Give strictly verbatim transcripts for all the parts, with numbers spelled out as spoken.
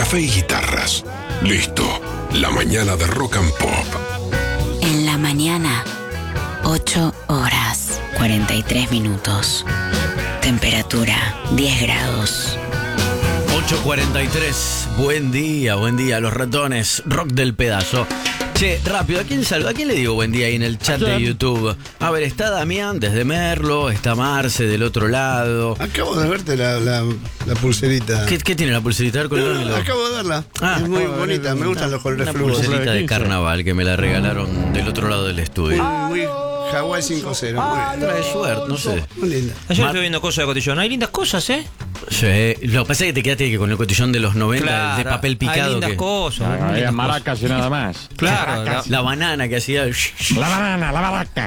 café y guitarras. Listo, la mañana de Rock and Pop. En la mañana, ocho horas, cuarenta y tres minutos. Temperatura, diez grados. ocho cuarenta y tres. Buen día, buen día, los ratones. Rock del pedazo. Che, rápido, ¿a quién salgo? ¿A quién le digo buen día ahí en el chat de YouTube? A ver, está Damián desde Merlo, está Marce del otro lado. Acabo de verte la, la, la pulserita. ¿Qué, ¿Qué tiene la pulserita? A ver, colgámelo. Acabo de verla. Ah, es muy bonita, me gustan los colores Una fluos. pulserita de carnaval que me la regalaron del otro lado del estudio. Muy, muy Hawái cinco cero. Muy, Trae suerte, no sé. muy linda. Ayer Mar- estuve viendo cosas de cotillón. Hay lindas cosas, ¿eh? Sí, lo que pasa es que te quedaste que con el cotillón de los noventa, Claro, de papel picado. Hay lindas que- cosas. hay Había lindas maracas y nada más. Claro, la- La banana que hacía. La banana, la maraca.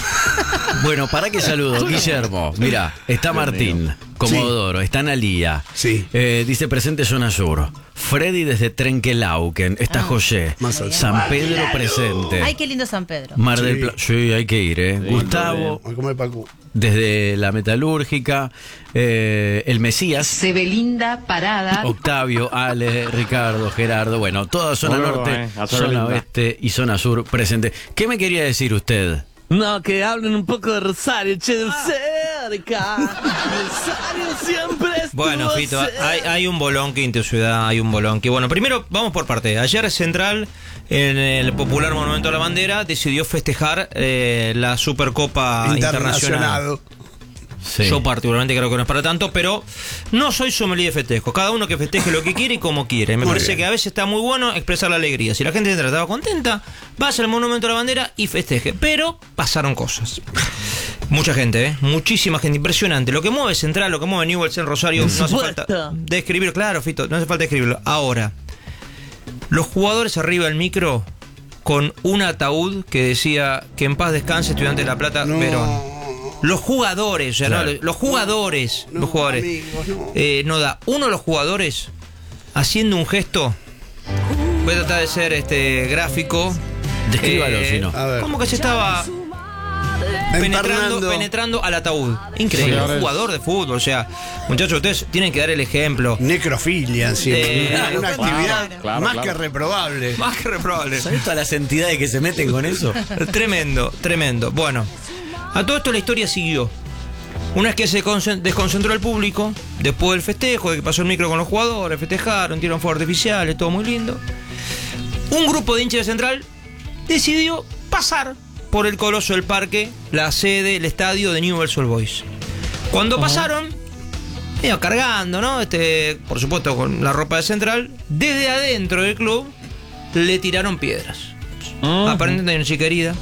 Bueno, ¿para qué saludo? Guillermo, mira, está Martín, Comodoro, está Analía. Sí. Eh, dice presente Zona Sur. Freddy desde Trenquelauquen, está José. Más allá. San Pedro presente. Ay, qué lindo San Pedro. Mar del Sí. Plata. Sí, hay que ir, ¿eh? Gustavo, A comer Pacu. desde la Metalúrgica. eh, el Mesías. Sebelinda Parada. Octavio, Ale, Ricardo, Gerardo, bueno, toda zona Saludos, norte, eh, a zona Sebelinda. oeste y zona sur presente. ¿Qué me quería decir usted? No, que hablen un poco de Rosario, che, de cerca. Rosario siempre estuvo Bueno, Fito, cerca. hay, hay un bolonqui en tu ciudad, hay un bolonqui. Bueno, primero vamos por parte. Ayer Central, en el popular Monumento a la Bandera, decidió festejar eh, la Supercopa Internacional. Internacional. Sí. Yo particularmente creo que no es para tanto, pero no soy sommelier de festejos. Cada uno que festeje lo que quiere y como quiere. Me Muy parece bien. que a veces está muy bueno expresar la alegría. Si la gente entra, estaba contenta, vaya al Monumento a la Bandera y festeje. Pero pasaron cosas. Mucha gente, ¿eh? Muchísima gente, impresionante. Lo que mueve Central, lo que mueve Newell's en Rosario, no hace supuesto. falta describirlo. Claro, Fito, no hace falta describirlo. Ahora, los jugadores arriba del micro con un ataúd que decía que en paz descanse Estudiante de La Plata, No. Verón. Los jugadores, o sea, Claro. no, los jugadores, No, los jugadores. amigos, no. Eh, no da. Uno de los jugadores haciendo un gesto. Voy a tratar de ser este gráfico. Descríbalo, Eh, si no. A ver. Como que se estaba penetrando, Empernando. penetrando al ataúd. Increíble. Un Señores. jugador de fútbol. O sea, muchachos, ustedes tienen que dar el ejemplo. Necrofilia, encima. Eh, una una claro, actividad claro, más claro. que reprobable. Más que reprobable. ¿Sabes todas las entidades que se meten con eso? Tremendo, tremendo. Bueno, a todo esto la historia siguió. Una vez que se concent- desconcentró el público, después del festejo, de que pasó el micro con los jugadores, festejaron, tiraron fuegos artificiales, todo muy lindo. Un grupo de hinchas de Central decidió pasar por el coloso del parque, la sede, el estadio de Newell's Old Boys. Cuando pasaron, medio cargando, ¿no? Este, por supuesto, con la ropa de Central, desde adentro del club le tiraron piedras. Aparentemente hay una chica herida.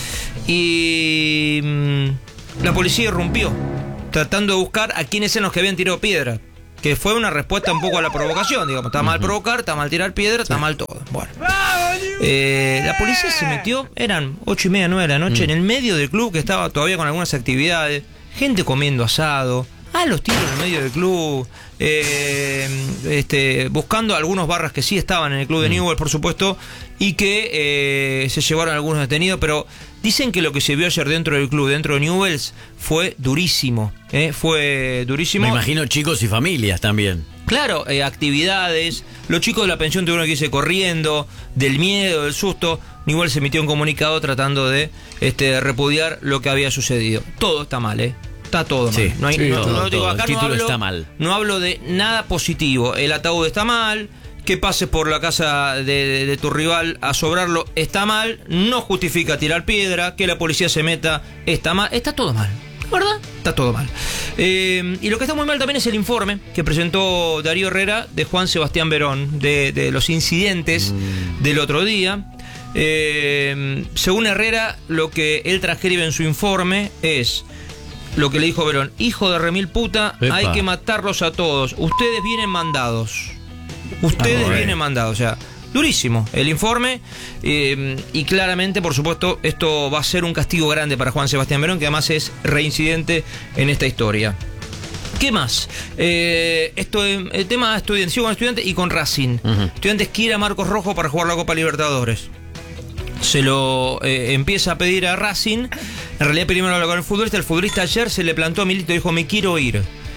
Y mm, la policía irrumpió, tratando de buscar a quiénes eran los que habían tirado piedras. Que fue una respuesta un poco a la provocación, digamos. Está mal provocar, está mal tirar piedra, está mal todo. Bueno. Eh, la policía se metió, eran ocho y media, nueve de la noche, en el medio del club que estaba todavía con algunas actividades. Gente comiendo asado. Ah, los tiros en el medio del club. eh, este, buscando algunos barras que sí estaban en el club de Newell's, por supuesto. Y que eh, se llevaron algunos detenidos. Pero dicen que lo que se vio ayer dentro del club, dentro de Newell's, fue durísimo. eh, Fue durísimo. Me imagino chicos y familias también. Claro, eh, actividades. Los chicos de la pensión tuvieron que irse corriendo del miedo, del susto. Newell's se emitió un comunicado tratando de este, repudiar lo que había sucedido. Todo está mal, ¿eh? Está todo mal. Sí, no hay, sí, no, todo, no digo, todo. acá El no título hablo- está mal. No hablo de nada positivo. El ataúd está mal. Que pases por la casa de, de- de tu rival a sobrarlo está mal. No justifica tirar piedra. Que la policía se meta está mal. Está todo mal. ¿Verdad? Está todo mal. Eh, y lo que está muy mal también es el informe que presentó Darío Herrera de Juan Sebastián Verón de, de los incidentes Mm. del otro día. Eh, según Herrera, lo que él transcribe en su informe es lo que le dijo Verón: hijo de remil puta, Epa. hay que matarlos a todos. Ustedes vienen mandados. Ustedes Ah, bueno. vienen mandados. O sea, durísimo el informe. eh, y claramente, por supuesto, esto va a ser un castigo grande para Juan Sebastián Verón, que además es reincidente en esta historia. ¿Qué más? Eh, esto, eh, el tema estudiantes, sigo con Estudiantes y con Racing. Ujú. Estudiantes quiere a Marcos Rojo para jugar la Copa Libertadores. Se lo eh, empieza a pedir a Racing. En realidad primero habla con el futbolista. El futbolista ayer se le plantó a Milito y dijo: me quiero ir.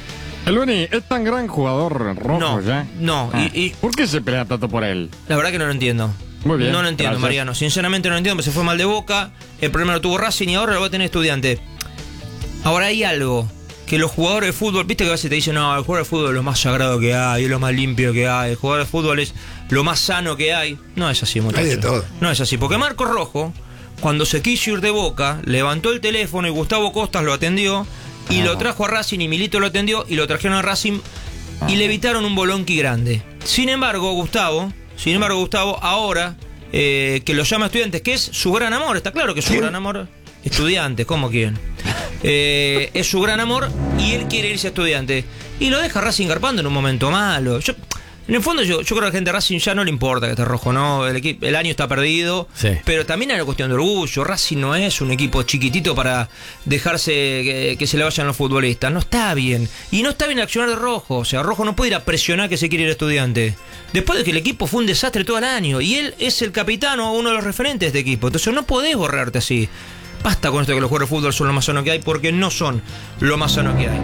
El Beni es tan gran jugador rojo No, ya. no, Ah, y- y- ¿Por qué se pelea tanto por él? La verdad que no lo entiendo. Muy bien, No lo entiendo, gracias. Mariano. Sinceramente no lo entiendo, porque se fue mal de Boca. El problema lo tuvo Racing y ahora lo va a tener Estudiante. Ahora hay algo que los jugadores de fútbol, viste que a veces te dicen, no, el jugador de fútbol es lo más sagrado que hay, es lo más limpio que hay, el jugador de fútbol es lo más sano que hay. No es así, muchachos. Hay de todo. No es así, porque Marcos Rojo, cuando se quiso ir de Boca, levantó el teléfono y Gustavo Costas lo atendió y lo trajo a Racing y Milito lo atendió y lo trajeron a Racing y le evitaron un bolonqui grande. Sin embargo, Gustavo, sin embargo, Gustavo, ahora eh, que lo llama Estudiantes, que es su gran amor, está claro que es su gran amor. Estudiantes, ¿cómo quién? Eh, es su gran amor y él quiere irse a Estudiantes. Y lo deja Racing garpando en un momento malo. Yo, en el fondo yo, yo creo que a la gente de Racing ya no le importa que esté rojo, ¿no? El, equipo, el año está perdido. Sí. Pero también hay una cuestión de orgullo. Racing no es un equipo chiquitito para dejarse que, que se le vayan los futbolistas. No está bien. Y no está bien accionar de Rojo. O sea, Rojo no puede ir a presionar que se quiere ir a Estudiantes. Después de que el equipo fue un desastre todo el año. Y él es el capitán o uno de los referentes de este equipo. Entonces no podés borrarte así. Basta con esto de que los jugadores de fútbol son lo más sano que hay, porque no son lo más sano que hay.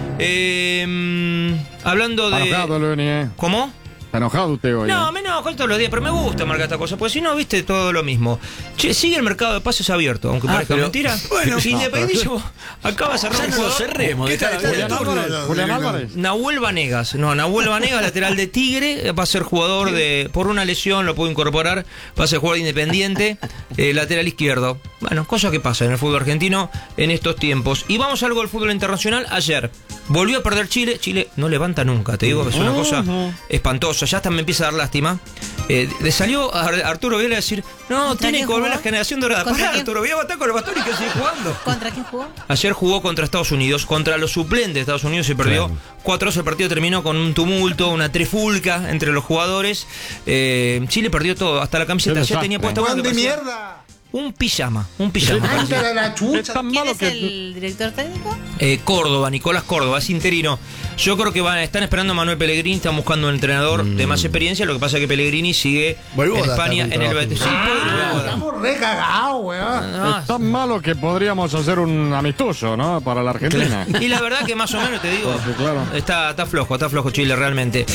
Eh, hablando Está de... enojado, el Beni, ¿eh? ¿Cómo? Está enojado usted hoy. No, ¿eh? me enojo todos los días, pero me gusta marcar esta cosa, porque si no, viste, todo lo mismo. Che, sigue el mercado de pases abierto, aunque Ah, parezca pero- mentira. bueno, Independiente acaba de cerrar Ya un no lo jugador. cerremos. ¿Qué dejá tal? la Está bola. de turno, Álvarez, lo- Julián lo- Álvarez. Nahuel Vanegas, no, Nahuel Vanegas, lateral de Tigre, va a ser jugador de, por una lesión lo pudo incorporar, va a ser jugador de Independiente, eh, lateral izquierdo. Bueno, cosas que pasan en el fútbol argentino en estos tiempos. Y vamos a algo del fútbol internacional. Ayer volvió a perder Chile, Chile no levanta nunca, te digo que es una cosa espantosa, ya hasta me empieza a dar lástima. Eh, le salió a Arturo Vidal a decir, no, ¿Contra tiene quién que volver jugó? la generación dorada. ¿Contra Pará, quién? Arturo Vidal va a estar con el bastón y que sigue jugando. ¿Contra quién jugó? Ayer jugó contra Estados Unidos, contra los suplentes de Estados Unidos se perdió Claro. cuatro a dos. El partido terminó con un tumulto, una trifulca entre los jugadores. Eh, Chile perdió todo, hasta la camiseta. Qué Ayer desastre. tenía puesta una que parecía un pijama, un pijama. parecía. Es tan ¿Quién malo es que... el director técnico? Eh, Córdoba, Nicolás Córdoba, es interino. Yo creo que van, están esperando a Manuel Pellegrini, están buscando un entrenador de más experiencia. Lo que pasa es que Pellegrini sigue Voivoda en España está en con el trabajo. Betis. Sí, Voivoda. Estamos re cagados, weón. No, Es tan malo que podríamos hacer un amistoso, ¿no? Para la Argentina. Y la verdad que más o menos te digo, Sí, claro. está, está flojo, está flojo Chile realmente.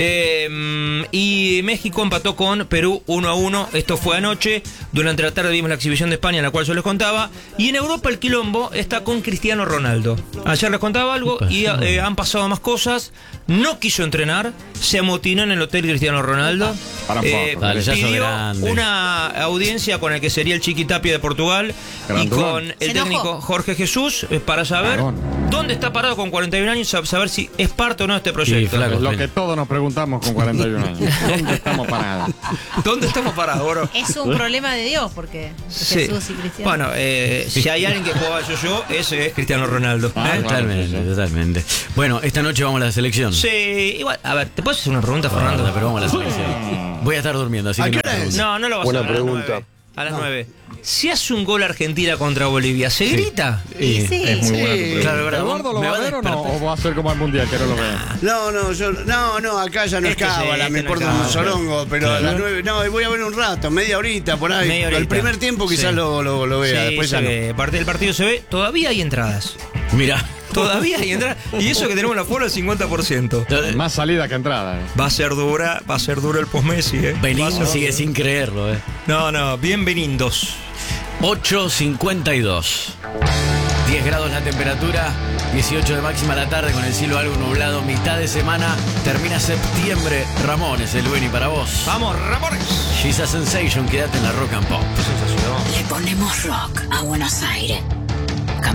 Eh, y México empató con Perú uno a uno. Esto fue anoche. Durante la tarde vimos la exhibición de España, en la cual yo les contaba. Y en Europa el quilombo está con Cristiano Ronaldo. Ayer les contaba algo y eh, han pasado más cosas. No quiso entrenar, se amotinó en el hotel Cristiano Ronaldo. Para un Eh, poco. Dale, ya sos pidió grande. una audiencia con el que sería el Chiquitapia de Portugal y Grandulón. con el Se enojó. técnico Jorge Jesús eh, para saber Varón. dónde está parado con cuarenta y un años, sab- saber si es parte o no de este proyecto. Sí, flaco. Lo que todos nos preguntamos con cuarenta y un años. ¿Dónde estamos parados? ¿Dónde estamos parados, bro? Es un problema de Dios, porque Sí. Jesús y Cristiano. Bueno, eh, si hay alguien que juega yo-yo, ese es Cristiano Ronaldo. Ah, ¿eh? claro. Totalmente, totalmente. Bueno, esta noche vamos a la selección. Sí, igual, a ver, ¿te puedes hacer una pregunta, Fernando, Fernando? pero vamos a la selección. Voy a estar durmiendo, así ¿A que qué no hora es? pregunto. No, no lo vas Buena a ver. pregunta. A las nueve. A las nueve. Si hace un gol Argentina contra Bolivia, ¿se grita? Y sí. Es muy buena tu pregunta. Claro, verdad, ¿Eduardo lo me va va a a ver o no? despertar. ¿O va a ser como el Mundial, que no lo vea? No, no, yo, no, no, acá ya no es Este sí, cábala, este me no importa es un cábala. sorongo, pero a las nueve, no, voy a ver un rato, media horita por ahí. Media horita. El primer tiempo quizás Sí. lo, lo, lo vea, Sí, después se ya no. ve. Parte del partido se ve, todavía hay entradas. Mira. Todavía hay entradas. Y eso que tenemos la fuera del cincuenta por ciento. Más salida que entrada. eh. Va a ser dura, va a ser duro el post-Messi, ¿eh? Va a Benín ser- sigue sin creerlo, eh. No, no, bienvenidos. ocho cincuenta y dos. diez grados la temperatura, dieciocho de máxima la tarde con el cielo algo nublado, mitad de semana, termina septiembre. Ramones, el Beni para vos. Vamos, Ramones. She's a Sensation, quédate en la Rock and Pop. Le ponemos rock a Buenos Aires.